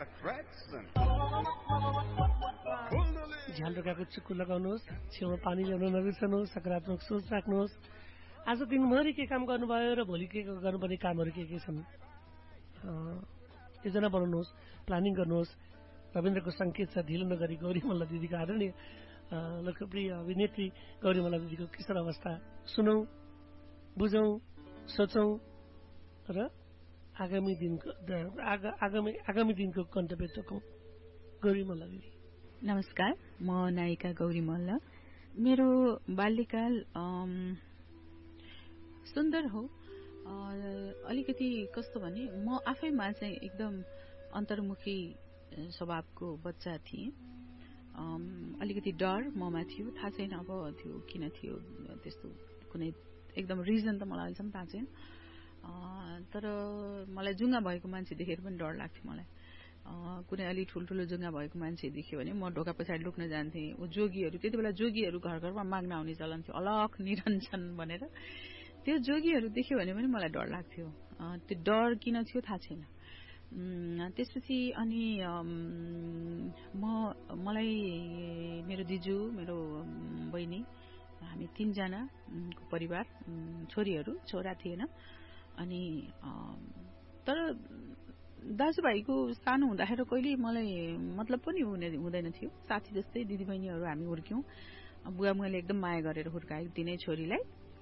threats and झ्याल ढोकाको चुक्कु लगाउनुहोस्, छेउमा पानी ल्याउन नबिर्सनुहोस्, सकारात्मक सोच राख्नुहोस्। आज दिनभरि के काम गर्नुभयो र भोलि के गर्नुपर्ने कामहरू के छन् योजना बनाउनुहोस्, प्लानिङ गर्नुहोस्। रविन्द्रको सङ्केत छ ढिलो नगरी गौरी मल्ल दिदीको आदरणीय लोकप्रिय अभिनेत्री गौरी मल्ल दिदीको किशोर अवस्था सुनौं, बुझौं, सोचौं र आगामी दिनको गन्तव्य तोकौं। गौरी मल्ल दिदी नमस्कार, म नायिका गौरी मल्ल। मेरो बाल्यकाल सुन्दर हो। अलिकति कस्तो भने म आफैमा चाहिँ एकदम अन्तर्मुखी स्वभावको बच्चा थिएँ। अलिकति डर ममा थियो, थाहा छैन अब त्यो किन थियो, त्यस्तो कुनै एकदम रिजन त मलाई अहिलेसम्म थाहा छैन। तर मलाई जुङ्गा भएको मान्छे देखेर पनि डर लाग्थ्यो। मलाई कुनै अलि ठुल्ठुलो जुङ्गा भएको मान्छे देख्यो भने म ढोका पछाडि लुक्न जान्थेँ। जोगीहरू, त्यति बेला जोगीहरू घर घरमा माग्न आउने चलन थियो, अलख निरञ्जन भनेर। त्यो जोगीहरू देख्यो भने पनि मलाई डर लाग्थ्यो। त्यो डर किन थियो थाहा छैन। त्यसपछि अनि मलाई मेरो दिजु, मेरो बहिनी, हामी 3 जनाको परिवार, छोरीहरू, छोरा थिएन। अनि तर दाजुभाइको सानो हुँदाखेरि कहिले मलाई मतलब पनि हुँदैन थियो। साथी जस्तै दिदीबहिनीहरू हामी हुर्क्यौं। बुवा मुवाले एकदम माया गरेर हुर्काए दिनै छोरीलाई।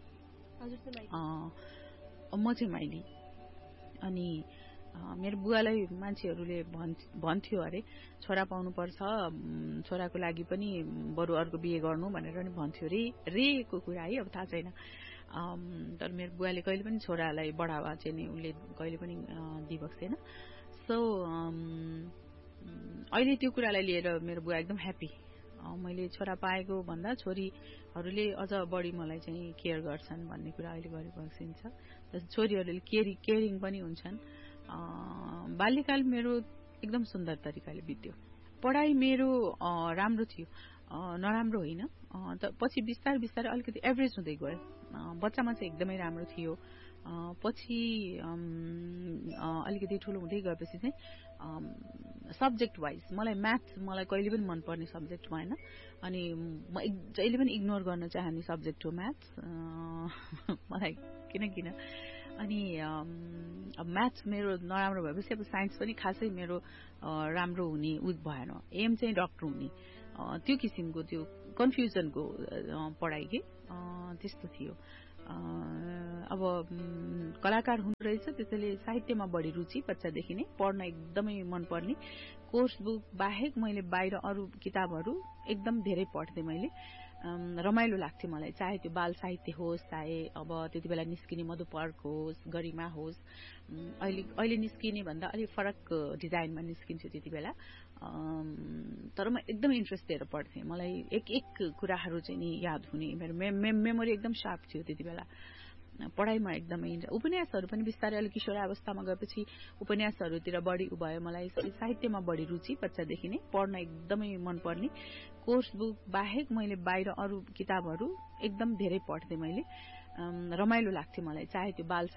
म चाहिँ माइली। अनि मेरो बुवालाई मान्छेहरूले भन्थ्यो अरे छोरा पाउनुपर्छ, छोराको लागि पनि बरु अर्को बिहे गर्नु भनेर नि भन्थ्यो रेको कुरा है, अब थाहा छैन। तर मेरो बुवाले कहिले पनि छोरालाई बढावा चाहिँ नि उसले कहिले पनि दिइबक्सेन। सो अहिले त्यो कुरालाई लिएर मेरो बुवा एकदम ह्याप्पी। मैले छोरा पाएको भन्दा छोरीहरूले अझ बढी मलाई चाहिँ केयर गर्छन् भन्ने कुरा अहिले गरिबक्सिन्छ। छोरीहरूले केयरिङ पनि हुन्छन्। बाल्यकाल मेरो एकदम सुन्दर तरिकाले बित्यो। पढाइ मेरो राम्रो थियो, नराम्रो होइन। पछि बिस्तारै अलिकति एभरेज हुँदै गयो। बच्चामा चाहिँ एकदमै राम्रो थियो। पछि अलिकति ठुलो हुँदै गएपछि चाहिँ सब्जेक्ट वाइज मलाई कहिले पनि मनपर्ने सब्जेक्ट भएन। अनि म जहिले पनि इग्नोर गर्न चाहने सब्जेक्ट हो म्याथ्स। मलाई किन अनि अब म्याथ्स मेरो नराम्रो भएपछि अब साइन्स पनि खासै मेरो राम्रो हुने भएन। एम चाहिँ डक्टर हुने, त्यो किसिमको त्यो कन्फ्युजनको पढाइ के त्यस्तो थियो। अब कलाकार हुनु रहेछ, त्यसैले साहित्यमा बढी रुचि बच्चादेखि नै, पढ्न एकदमै मनपर्ने। कोर्स बुक बाहेक मैले बाहिर अरू किताबहरू एकदम धेरै पढ्थेँ। मैले रमाइलो लाग्थ्यो मलाई, चाहे त्यो बाल साहित्य होस्, चाहे अब त्यति बेला निस्किने मधुपर्क होस्, गरिमा होस्। अहिले निस्किने भन्दा अलिक फरक डिजाइनमा निस्किन्थ्यो त्यति बेला। तर म एकदम इन्ट्रेस्ट दिएर पढ्थेँ। मलाई एक कुराहरू चाहिँ नि याद हुने, मेरो मेमोरी एकदम सार्प थियो त्यति बेला। पढाइमा एकदमै उपन्यासहरू पनि बिस्तारै अलिक किशोरावस्थामा गएपछि उपन्यासहरूतिर बढी भयो। मलाई साहित्यमा बढी रुचि बच्चादेखि नै, पढ्न एकदमै मनपर्ने। कोर्स बुक बाहेक मैले बाहिर अरू किताबहरू एकदम धेरै पढ्थेँ। मैले रमाइलो लाग्थ्यो मलाई, चाहे त्यो बाल